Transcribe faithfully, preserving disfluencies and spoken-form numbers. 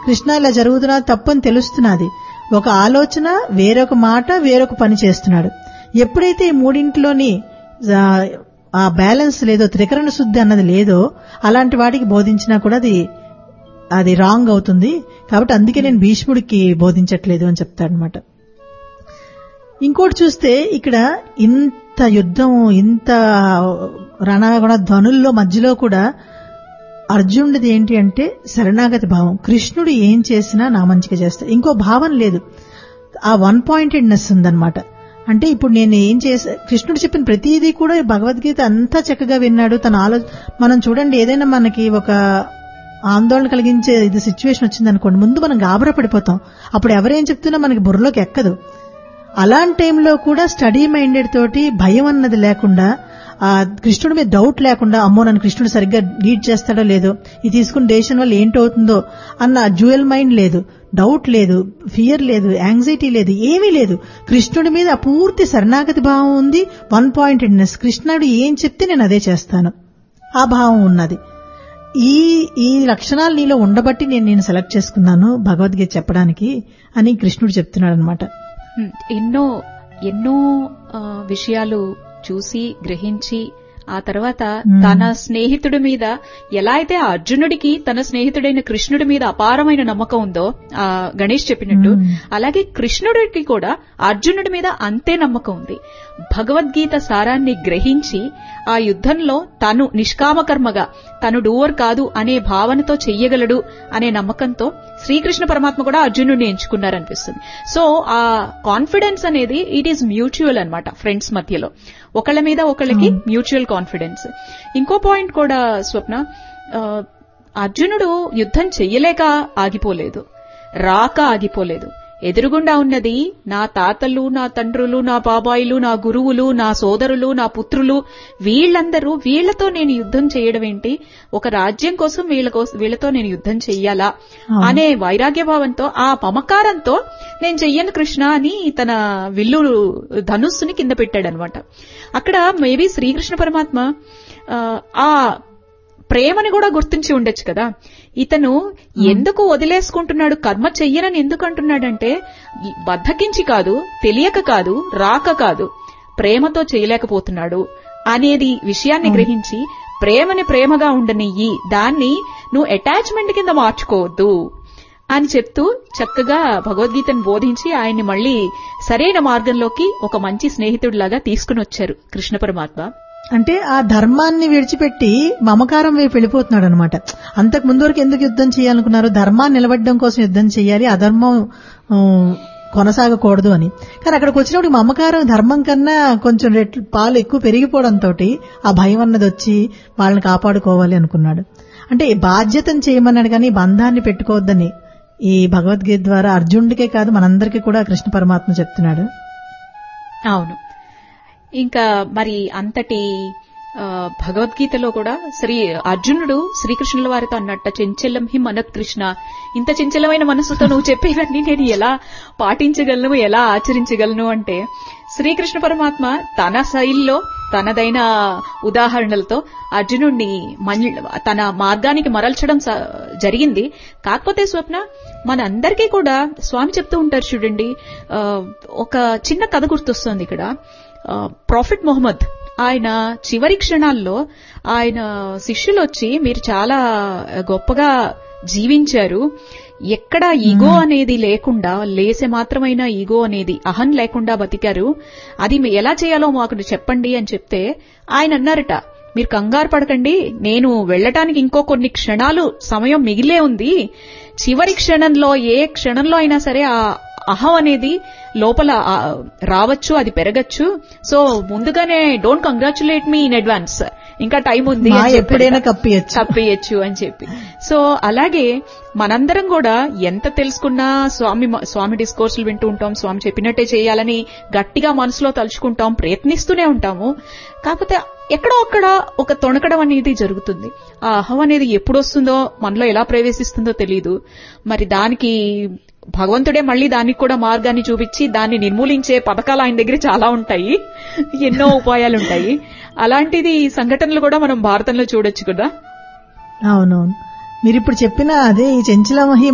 కృష్ణ ఇలా జరుగుతున్నది తప్పని తెలుస్తున్నది. ఒక ఆలోచన, వేరొక మాట, వేరొక పని చేస్తున్నాడు. ఎప్పుడైతే ఈ మూడింటిలోని ఆ బ్యాలెన్స్ లేదో, త్రికరణ శుద్ధి అన్నది లేదో, అలాంటి వాటికి బోధించినా కూడా అది అది రాంగ్ అవుతుంది. కాబట్టి అందుకే నేను భీష్ముడికి బోధించట్లేదు అని చెప్తాడనమాట. ఇంకోటి చూస్తే ఇక్కడ ఇంత యుద్ధం, ఇంత రణగుణ ధ్వనుల్లో మధ్యలో కూడా అర్జునుడిది ఏంటి అంటే శరణాగతి భావం. కృష్ణుడు ఏం చేసినా నా మంచిగా చేస్తా, ఇంకో భావం లేదు. ఆ వన్ పాయింటెడ్నెస్ ఉందన్నమాట. అంటే ఇప్పుడు నేను ఏం చేసా, కృష్ణుడు చెప్పిన ప్రతిదీ కూడా భగవద్గీత అంతా చక్కగా విన్నాడు. తన ఆలో మనం చూడండి, ఏదైనా మనకి ఒక ఆందోళన కలిగించే ఇది సిచ్యువేషన్ వచ్చిందనుకోండి, ముందు మనం గాబరా పడిపోతాం. అప్పుడు ఎవరేం చెప్తున్నా మనకి బుర్రలోకి ఎక్కదు. అలాంటి టైంలో కూడా స్టడీ మైండెడ్ తోటి భయం అన్నది లేకుండా, ఆ కృష్ణుడి మీద డౌట్ లేకుండా, అమ్మో నన్ను కృష్ణుడు సరిగ్గా లీడ్ చేస్తాడో లేదో, ఇది తీసుకున్న డెసిషన్ వల్ల ఏంటవుతుందో అన్న డ్యూయల్ మైండ్ లేదు, డౌట్ లేదు, ఫియర్ లేదు, యాంగ్జైటీ లేదు, ఏమీ లేదు. కృష్ణుడి మీద పూర్తి శరణాగతి భావం ఉంది. వన్ పాయింటెడ్నెస్, కృష్ణుడు ఏం చెప్తే నేను అదే చేస్తాను, ఆ భావం ఉన్నది. ఈ ఈ లక్షణాలు నీలో ఉండబట్టి నేను నేను సెలెక్ట్ చేసుకున్నాను భగవద్గీత చెప్పడానికి అని కృష్ణుడు చెప్తున్నాడు అనమాట. ఎన్నో ఎన్నో విషయాలు చూసి గ్రహించి ఆ తర్వాత తన స్నేహితుడి మీద ఎలా అయితే ఆ అర్జునుడికి తన స్నేహితుడైన కృష్ణుడి మీద అపారమైన నమ్మకం ఉందో ఆ గణేష్ చెప్పినట్టు, అలాగే కృష్ణుడికి కూడా అర్జునుడి మీద అంతే నమ్మకం ఉంది. భగవద్గీత సారాన్ని గ్రహించి ఆ యుద్ధంలో తను నిష్కామకర్మగా తను డూవర్ కాదు అనే భావనతో చెయ్యగలడు అనే నమ్మకంతో శ్రీకృష్ణ పరమాత్మ కూడా అర్జునుడిని ఎంచుకున్నారనిపిస్తుంది. సో ఆ కాన్ఫిడెన్స్ అనేది ఇట్ ఈజ్ మ్యూచువల్ అన్నమాట ఫ్రెండ్స్ మధ్యలో, ఒకళ్ళ మీద ఒకళ్ళకి మ్యూచువల్ కాన్ఫిడెన్స్. ఇంకో పాయింట్ కూడా స్వప్న, అర్జునుడు యుద్ధం చెయ్యలేక ఆగిపోలేదు, రాక ఆగిపోలేదు. ఎదురుగుండా ఉన్నది నా తాతలు, నా తండ్రులు, నా బాబాయిలు, నా గురువులు, నా సోదరులు, నా పుత్రులు, వీళ్లందరూ, వీళ్లతో నేను యుద్ధం చేయడం ఏంటి, ఒక రాజ్యం కోసం వీళ్ళ కోసం వీళ్లతో నేను యుద్ధం చెయ్యాలా అనే వైరాగ్యభావంతో, ఆ మమకారంతో నేను చెయ్యను కృష్ణ అని తన విల్లు ధనుస్సుని కింద పెట్టాడనమాట. అక్కడ మేబీ శ్రీకృష్ణ పరమాత్మ ఆ ప్రేమని కూడా గుర్తించి ఉండొచ్చు కదా. ఇతను ఎందుకు వదిలేసుకుంటున్నాడు, కర్మ చెయ్యనని ఎందుకు అంటున్నాడంటే బద్ధకించి కాదు, తెలియక కాదు, రాక కాదు, ప్రేమతో చేయలేకపోతున్నాడు అనేది విషయాన్ని గ్రహించి ప్రేమని ప్రేమగా ఉండనియ్యి, దాన్ని నువ్వు అటాచ్మెంట్ కింద మార్చుకోవద్దు అని చెప్తూ చక్కగా భగవద్గీతను బోధించి ఆయన్ని మళ్లీ సరైన మార్గంలోకి ఒక మంచి స్నేహితుడిలాగా తీసుకుని వచ్చారు కృష్ణ పరమాత్మ. అంటే ఆ ధర్మాన్ని విడిచిపెట్టి మమకారం వైపు వెళ్ళిపోతున్నాడు అనమాట. అంతకు ముందు వరకు ఎందుకు యుద్ధం చేయాలనుకున్నారు, ధర్మాన్ని నిలబడడం కోసం యుద్ధం చేయాలి, అధర్మం కొనసాగకూడదు అని. కానీ అక్కడికి వచ్చినప్పుడు మమకారం ధర్మం కన్నా కొంచెం రెట్లు పాలు ఎక్కువ పెరిగిపోవడంతో ఆ భయం అన్నది వచ్చి వాళ్ళని కాపాడుకోవాలి అనుకున్నాడు. అంటే బాధ్యతను చేయమన్నాడు కానీ బంధాన్ని పెట్టుకోవద్దని ఈ భగవద్గీత ద్వారా అర్జునుడికే కాదు మనందరికీ కూడా కృష్ణ పరమాత్మ చెప్తున్నాడు. అవును. ఇంకా మరి అంతటి భగవద్గీతలో కూడా శ్రీ అర్జునుడు శ్రీకృష్ణుల వారితో అన్నట్ట, చెంచలం హి మనత్ కృష్ణ, ఇంత చెంచలమైన మనసుతో నువ్వు చెప్పేవన్నీ నేను ఎలా పాటించగలను, ఎలా ఆచరించగలను అంటే శ్రీకృష్ణ పరమాత్మ తన శైలిలో తనదైన ఉదాహరణలతో అర్జునుడిని తన మార్గానికి మరల్చడం జరిగింది. కాకపోతే స్వప్న, మనందరికీ కూడా స్వామి చెప్తూ ఉంటారు చూడండి, ఒక చిన్న కథ గుర్తొస్తుంది ఇక్కడ. ప్రాఫెట్ మొహమ్మద్ ఆయన చివరి క్షణాల్లో ఆయన శిష్యులు వచ్చి మీరు చాలా గొప్పగా జీవించారు, ఎక్కడ ఈగో అనేది లేకుండా, లేసే మాత్రమైన ఈగో అనేది అహం లేకుండా బతికారు, అది ఎలా చేయాలో మాకు చెప్పండి అని చెప్తే ఆయన అన్నారట, మీరు కంగారు పడకండి, నేను వెళ్లటానికి ఇంకో కొన్ని క్షణాలు సమయం మిగిలే ఉంది, చివరి క్షణంలో ఏ క్షణంలో అయినా సరే ఆ అహం అనేది లోపల రావచ్చు, అది పెరగచ్చు, సో ముందుగానే don't congratulate me in advance, ఇంకా టైం ఉంది, ఎప్పుడైనా కప్పియచ్చు అని చెప్పి. సో అలాగే మనందరం కూడా ఎంత తెలుసుకున్నా స్వామి స్వామి డిస్కోర్సులు వింటూ ఉంటాం, స్వామి చెప్పినట్టే చేయాలని గట్టిగా మనసులో తలుచుకుంటాం, ప్రయత్నిస్తూనే ఉంటాము. కాకపోతే ఎక్కడో అక్కడ ఒక తొణకడం అనేది జరుగుతుంది. ఆ అహం అనేది ఎప్పుడొస్తుందో, మనలో ఎలా ప్రవేశిస్తుందో తెలియదు. మరి దానికి భగవంతుడే మళ్లీ దానికి కూడా మార్గాన్ని చూపించి దాన్ని నిర్మూలించే పథకాలు ఆయన దగ్గర చాలా ఉంటాయి, ఎన్నో ఉపాయాలుంటాయి. అలాంటిది సంఘటనలు కూడా మనం భారతంలో చూడొచ్చు కదా. అవునవును, మీరు ఇప్పుడు చెప్పిన అదే ఈ చెంచల మహి